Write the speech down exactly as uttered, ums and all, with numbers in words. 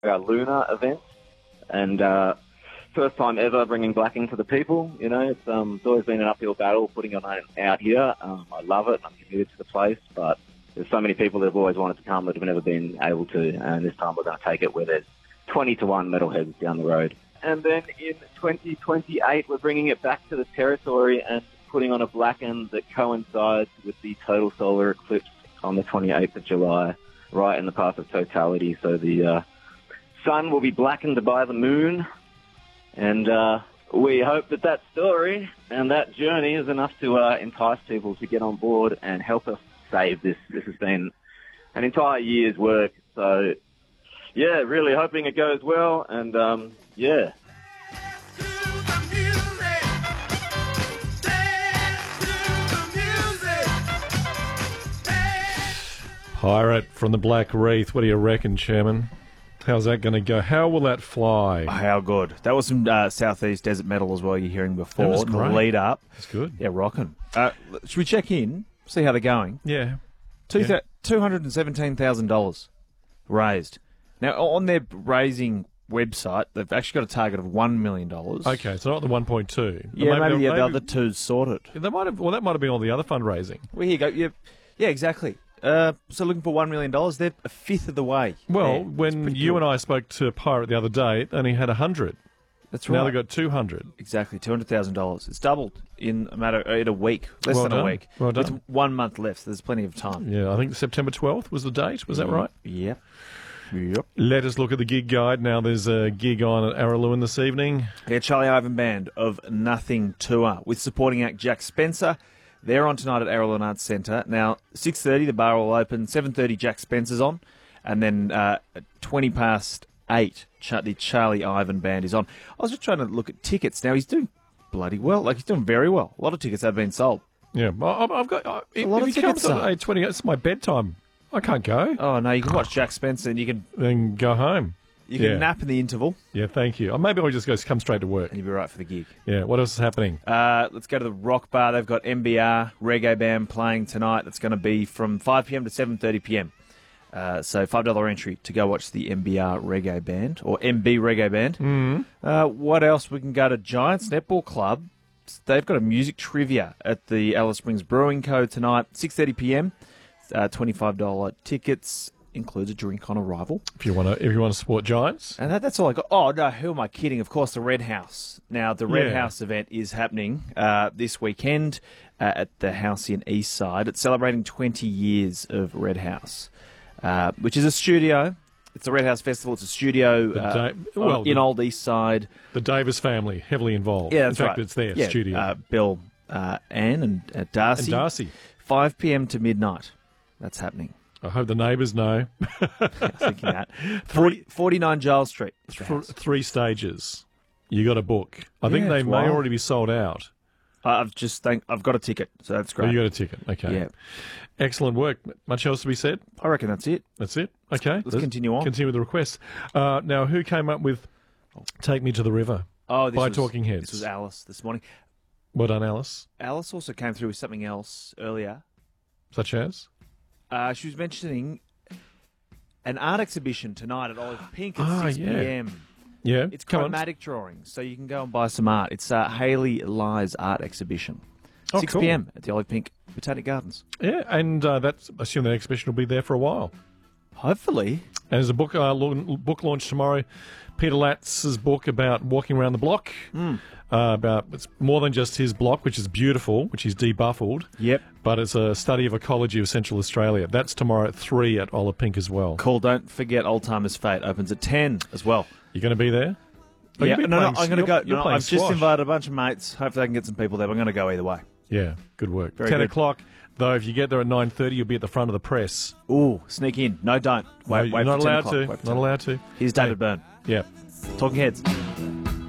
our Lunar event, and uh, first time ever bringing blacking to the people. You know, it's, um, it's always been an uphill battle putting it out here. Um, I love it, and I'm committed to the place, but there's so many people that have always wanted to come that have never been able to, and this time we're going to take it where there's twenty to one metalheads down the road. And then in twenty twenty-eight, we're bringing it back to the territory and putting on a blacken that coincides with the total solar eclipse on the twenty-eighth of July, right in the path of totality. So the uh, sun will be blackened by the moon, and uh, we hope that that story and that journey is enough to uh, entice people to get on board and help us save this. This has been an entire year's work, so yeah, really hoping it goes well, and um, yeah. Pirate from the Black Wreath. What do you reckon, Chairman? How's that going to go? How will that fly? How good. That was some uh, Southeast Desert Metal as well you're hearing before. That was the great. lead up. That's good. Yeah, rocking. Uh, should we check in, see how they're going? Yeah. Two yeah. two hundred seventeen thousand dollars raised. Now, on their raising website, they've actually got a target of one million dollars. Okay, so not the one point two. Yeah, maybe, maybe, maybe the other two's sorted. They might have, well, that might have been all the other fundraising. Well, here you go. Yeah, yeah exactly. Uh, so looking for one million dollars, they're a fifth of the way. Well, yeah, when you good. and I spoke to Pirate the other day, they only had one hundred. That's right. Now they've got two hundred. Exactly, two hundred thousand dollars. It's doubled in a matter in a week, less well than done. a week. Well done. With one month left, so there's plenty of time. Yeah, I think September twelfth was the date. Was that right? Yep. Yep. Let us look at the gig guide. Now there's a gig on at Araluen this evening. Yeah, Charlie Ivan Band of Nothing Tour with supporting act Jack Spencer. They're on tonight at Araluen Arts Centre. Now, six thirty, the bar will open. seven thirty, Jack Spencer's on. And then uh, twenty past eight, the Charlie Ivan Band is on. I was just trying to look at tickets. Now, he's doing bloody well. Like, he's doing very well. A lot of tickets have been sold. Yeah, I- I've got... Uh, if a lot if of he comes tickets on at eight twenty, it's my bedtime. I can't go. Oh, no, you can watch Jack Spencer and you can... Then go home. You can yeah. nap in the interval. Yeah, thank you. Or maybe I'll just go come straight to work. And you'll be right for the gig. Yeah, what else is happening? Uh, let's go to the Rock Bar. They've got M B R Reggae Band playing tonight. That's going to be from five p.m. to seven thirty p.m. Uh, so five dollars entry to go watch the M B R Reggae Band, or M B Reggae Band. Mm. Uh, what else? We can go to Giants Netball Club. They've got a music trivia at the Alice Springs Brewing Co. tonight, six thirty p.m. Uh, twenty-five dollars tickets. Includes a drink on arrival. If you want to, if you want to support Giants, and that, that's all I got. Oh no, who am I kidding? Of course, the Red House. Now, the Red Yeah. House event is happening uh, this weekend uh, at the House in Eastside. It's celebrating twenty years of Red House, uh, which is a studio. It's the Red House Festival. It's a studio The uh, Da- well, in the- Old Eastside. the Davis family heavily involved. Yeah, that's in fact, right. it's their yeah, studio. Uh, Bill, uh, Anne, and uh, Darcy. And Darcy. five p.m. to midnight. That's happening. I hope the neighbours know. Thinking that. forty, forty-nine Giles Street. is the Th- house. three stages. You got a book. I think Yeah, they it's may wild. already be sold out. I've just think I've got a ticket, so that's Oh, great. you got a ticket. Okay. Yeah. Excellent work. Much else to be said? I reckon that's it. That's it. Okay. Let's continue on. Continue with the requests. Uh, now, who came up with "Take Me to the River" Oh, this by was, Talking Heads? This was Alice this morning. Well done, Alice. Alice also came through with something else earlier. Such as? Uh, she was mentioning an art exhibition tonight at Olive Pink at Ah, six yeah. p.m. Yeah. It's come on. chromatic drawings, so you can go and buy some art. It's uh, Hayley Lies art exhibition. Oh, six cool. p.m. at the Olive Pink Botanic Gardens. Yeah, and uh, that's I assume that exhibition will be there for a while. Hopefully. And there's a book uh, la- book launch tomorrow. Peter Latz's book about walking around the block. Mm. Uh, about it's more than just his block, which is beautiful, which he's debuffled. Yep. But it's a study of ecology of Central Australia. That's tomorrow at three at Olive Pink as well. Cool. Don't forget Old Timers Fate opens at ten as well. You're going to be there? Oh, yeah, you've been no, no, playing- I'm going to you're- go. you're No, playing I've just squash. invited a bunch of mates. Hopefully I can get some people there. But I'm going to go either way. Yeah, good work. Very ten good. o'clock, though, if you get there at nine thirty, you'll be at the front of the press. Ooh, sneak in. No, don't. Wait, No, wait you're for not ten allowed o'clock. to. Wait for Not ten. allowed to. Here's David Byrne. Yeah. Talking Heads.